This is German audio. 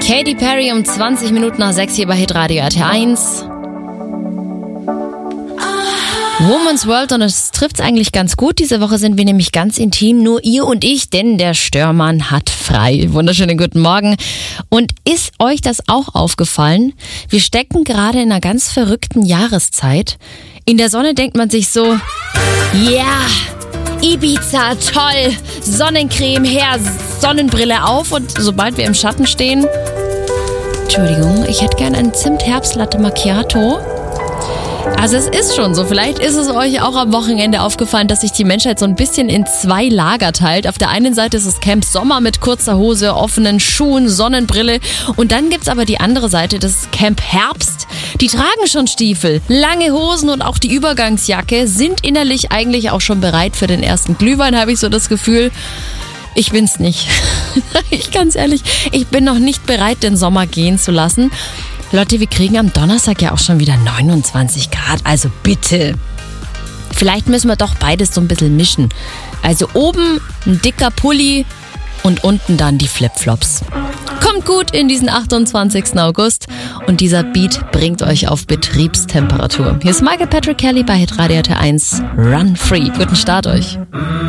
Katy Perry um 20 Minuten nach 6 hier bei Hitradio RT1. Woman's World, und es trifft's eigentlich ganz gut. Diese Woche sind wir nämlich ganz intim, nur ihr und ich, denn der Störmann hat frei. Wunderschönen guten Morgen. Und ist euch das auch aufgefallen? Wir stecken gerade in einer ganz verrückten Jahreszeit. In der Sonne denkt man sich so, ja, Ibiza, toll, Sonnencreme her, Sonnenbrille auf, und sobald wir im Schatten stehen, Entschuldigung, ich hätte gern einen Zimt-Herbst-Latte Macchiato. Also es ist schon so, vielleicht ist es euch auch am Wochenende aufgefallen, dass sich die Menschheit so ein bisschen in zwei Lager teilt. Auf der einen Seite ist es Camp Sommer mit kurzer Hose, offenen Schuhen, Sonnenbrille, und dann gibt's aber die andere Seite, das ist Camp Herbst. Die tragen schon Stiefel, lange Hosen und auch die Übergangsjacke, sind innerlich eigentlich auch schon bereit für den ersten Glühwein, habe ich so das Gefühl. Ich bin's nicht. Ich ganz ehrlich, ich bin noch nicht bereit, den Sommer gehen zu lassen. Leute, wir kriegen am Donnerstag ja auch schon wieder 29 Grad, also bitte. Vielleicht müssen wir doch beides so ein bisschen mischen. Also oben ein dicker Pulli und unten dann die Flipflops. Kommt gut in diesen 28. August, und dieser Beat bringt euch auf Betriebstemperatur. Hier ist Michael Patrick Kelly bei Hitradio RT1. Run Free. Guten Start euch.